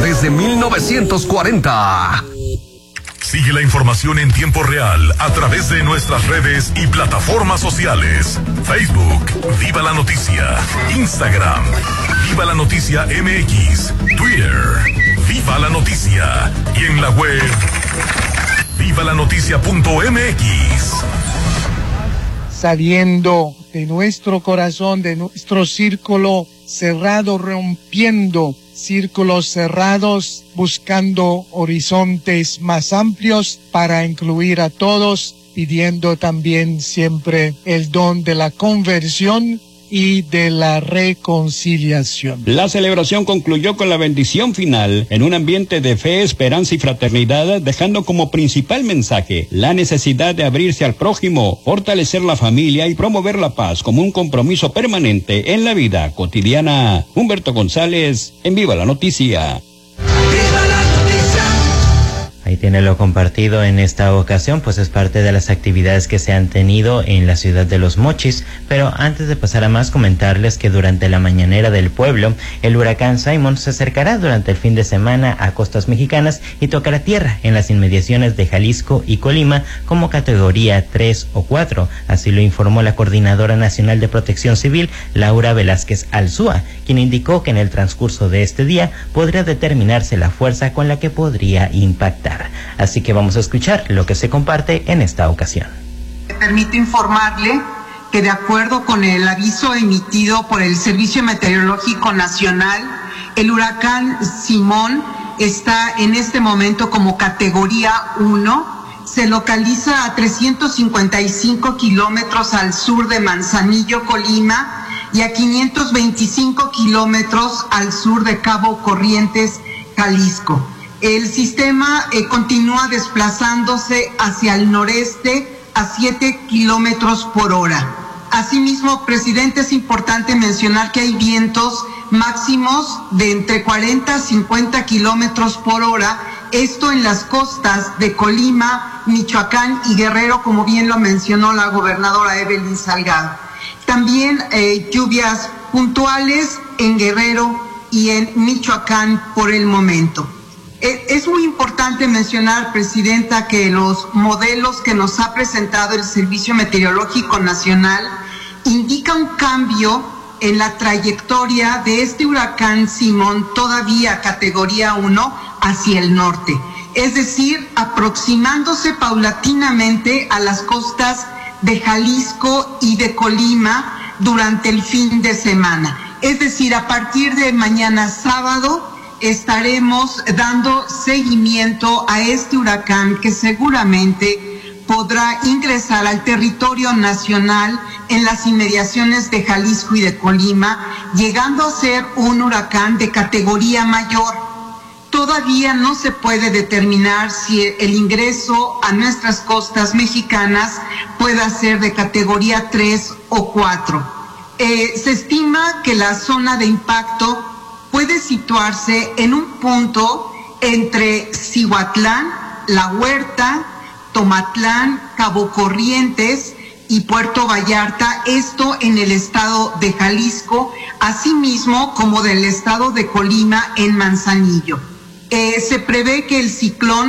desde 1940. Sigue la información en tiempo real a través de nuestras redes y plataformas sociales. Facebook, Viva la Noticia. Instagram, Viva la Noticia MX. Twitter, Viva la Noticia. Y en la web, vivalanoticia.mx. Saliendo de nuestro corazón, de nuestro círculo cerrado, rompiendo círculos cerrados, buscando horizontes más amplios para incluir a todos, pidiendo también siempre el don de la conversión y de la reconciliación. La celebración concluyó con la bendición final en un ambiente de fe, esperanza y fraternidad, dejando como principal mensaje la necesidad de abrirse al prójimo, fortalecer la familia y promover la paz como un compromiso permanente en la vida cotidiana. Humberto González, en Viva la Noticia. Ahí tiene lo compartido en esta ocasión, pues es parte de las actividades que se han tenido en la ciudad de Los Mochis. Pero antes de pasar a más, comentarles que durante la mañanera del pueblo, el huracán Simon se acercará durante el fin de semana a costas mexicanas y tocará tierra en las inmediaciones de Jalisco y Colima como categoría 3 o 4. Así lo informó la Coordinadora Nacional de Protección Civil, Laura Velázquez Alzúa, quien indicó que en el transcurso de este día podría determinarse la fuerza con la que podría impactar. Así que vamos a escuchar lo que se comparte en esta ocasión. Me permito informarle que de acuerdo con el aviso emitido por el Servicio Meteorológico Nacional, el huracán Simón está en este momento como categoría 1, se localiza a 355 kilómetros al sur de Manzanillo, Colima, y a 525 kilómetros al sur de Cabo Corrientes, Jalisco. El sistema continúa desplazándose hacia el noreste a 7 kilómetros por hora. Asimismo, presidente, es importante mencionar que hay vientos máximos de entre 40 a 50 kilómetros por hora, esto en las costas de Colima, Michoacán y Guerrero, como bien lo mencionó la gobernadora Evelyn Salgado. También lluvias puntuales en Guerrero y en Michoacán por el momento. Es muy importante mencionar, presidenta, que los modelos que nos ha presentado el Servicio Meteorológico Nacional indican un cambio en la trayectoria de este huracán Simón, todavía categoría 1, hacia el norte. Es decir, aproximándose paulatinamente a las costas de Jalisco y de Colima durante el fin de semana. Es decir, a partir de mañana sábado, estaremos dando seguimiento a este huracán que seguramente podrá ingresar al territorio nacional en las inmediaciones de Jalisco y de Colima, llegando a ser un huracán de categoría mayor. Todavía no se puede determinar si el ingreso a nuestras costas mexicanas pueda ser de categoría 3 o 4. Se estima que la zona de impacto puede situarse en un punto entre Cihuatlán, La Huerta, Tomatlán, Cabo Corrientes y Puerto Vallarta, esto en el estado de Jalisco, asimismo como del estado de Colima en Manzanillo. Se prevé que el ciclón